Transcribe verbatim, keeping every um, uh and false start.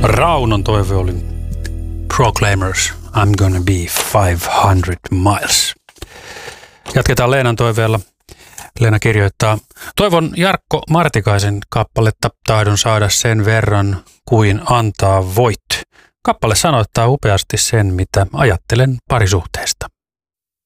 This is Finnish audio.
Raunon toive oli Proclaimers, I'm gonna be five hundred miles. Jatketaan Leenan toiveella. Leena kirjoittaa, toivon Jarkko Martikaisen kappaletta Tahdon saada sen verran kuin antaa voit. Kappale sanoittaa upeasti sen, mitä ajattelen parisuhteesta.